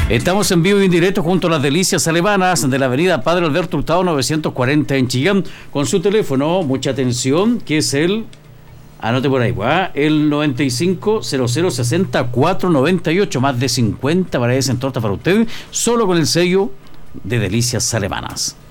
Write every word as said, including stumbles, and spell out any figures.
Estamos en vivo y en directo junto a las delicias alemanas de la avenida Padre Alberto Hurtado novecientos cuarenta en Chillán, con su teléfono, mucha atención, que es el, anote por ahí, ¿va? El noventa y cinco cero cero sesenta y cuatro noventa y ocho, más de cincuenta variedades en torta para usted, solo con el sello de delicias alemanas.